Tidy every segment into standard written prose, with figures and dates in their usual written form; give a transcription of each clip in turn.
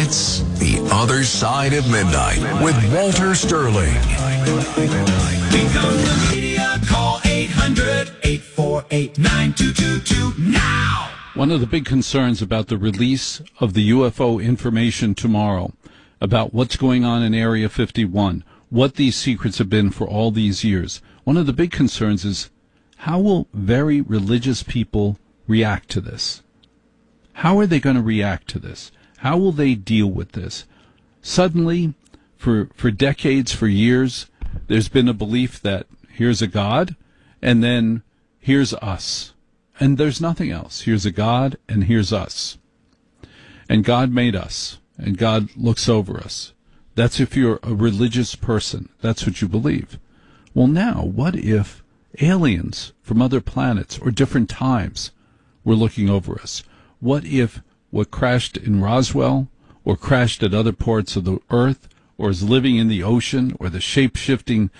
It's The Other Side of Midnight with Walter Sterling. Become the media. Call 800-848-9222 now. One of the big concerns about the release of the UFO information tomorrow, about what's going on in Area 51, what these secrets have been for all these years, one of the big concerns is how will very religious people react to this? How are they going to react to this? How will they deal with this? Suddenly, for decades, for years, there's been a belief that here's a God, and then here's us. And there's nothing else. Here's a God, and here's us. And God made us, and God looks over us. That's if you're a religious person. That's what you believe. Well, now, what if aliens from other planets or different times were looking over us? What if what crashed in Roswell, or crashed at other parts of the Earth, or is living in the ocean, or the shape-shifting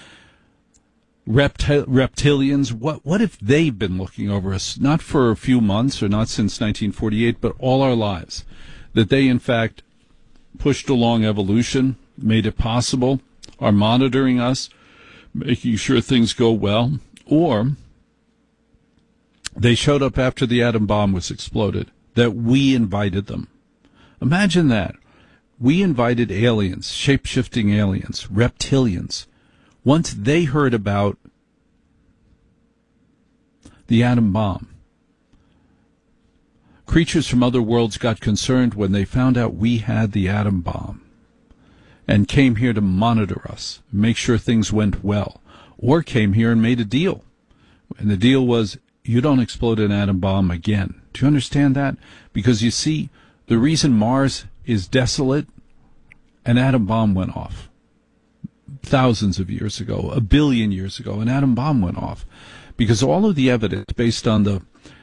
reptilians, what if they've been looking over us, not for a few months, or not since 1948, but all our lives? That they, in fact, pushed along evolution, made it possible, are monitoring us, making sure things go well, or they showed up after the atom bomb was exploded, that we invited them. Imagine that. We invited aliens, shape-shifting aliens, reptilians. Once they heard about the atom bomb, creatures from other worlds got concerned when they found out we had the atom bomb and came here to monitor us, make sure things went well, or came here and made a deal. And the deal was, you don't explode an atom bomb again. Do you understand that? Because you see, the reason Mars is desolate, an atom bomb went off. Thousands of years ago, 1 billion years ago, an atom bomb went off. Because all of the evidence based on the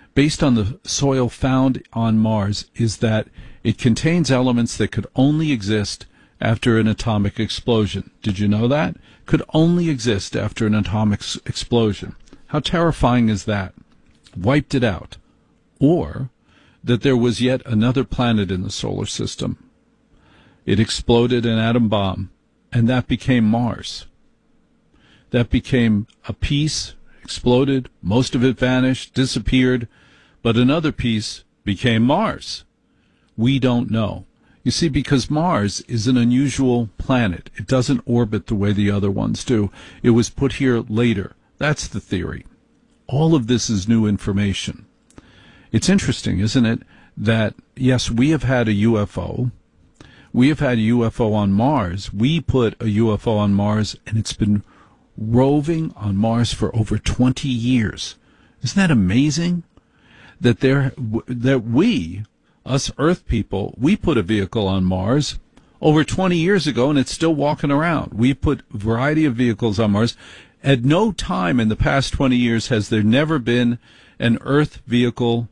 soil found on Mars is that it contains elements that could only exist after an atomic explosion. Did you know that? Could only exist after an atomic explosion. How terrifying is that? Wiped it out. Or that there was yet another planet in the solar system. It exploded an atom bomb, and that became Mars. That became a piece, exploded, most of it vanished, disappeared, but another piece became Mars. We don't know. You see, because Mars is an unusual planet. It doesn't orbit the way the other ones do. It was put here later. That's the theory. All of this is new information. It's interesting, isn't it, that, yes, we have had a UFO. We have had a UFO on Mars. We put a UFO on Mars, and it's been roving on Mars for over 20 years. Isn't that amazing? That we, us Earth people, we put a vehicle on Mars over 20 years ago, and it's still walking around. We put a variety of vehicles on Mars. At no time in the past 20 years has there never been an Earth vehicle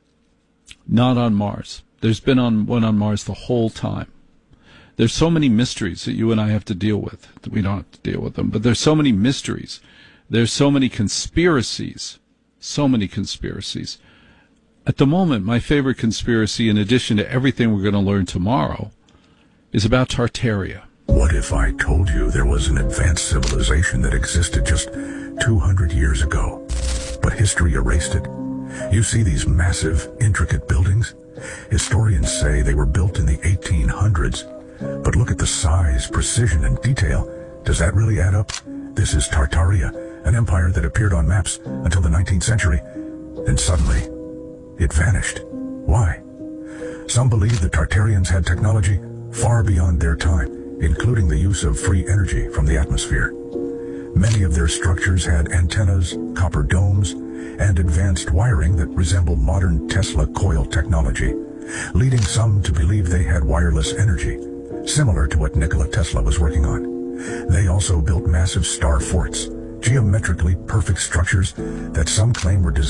not on Mars. There's been one on Mars the whole time. There's so many mysteries that you and I have to deal with. We don't have to deal with them, but there's so many mysteries. There's so many conspiracies. So many conspiracies. At the moment, my favorite conspiracy, in addition to everything we're going to learn tomorrow, is about Tartaria. What if I told you there was an advanced civilization that existed just 200 years ago, but history erased it? You see these massive, intricate buildings? Historians say they were built in the 1800s. But look at the size, precision, and detail. Does that really add up? This is Tartaria, an empire that appeared on maps until the 19th century. Then suddenly, it vanished. Why? Some believe the Tartarians had technology far beyond their time, including the use of free energy from the atmosphere. Many of their structures had antennas, copper domes, and advanced wiring that resembled modern Tesla coil technology, leading some to believe they had wireless energy, similar to what Nikola Tesla was working on. They also built massive star forts, geometrically perfect structures that some claim were designed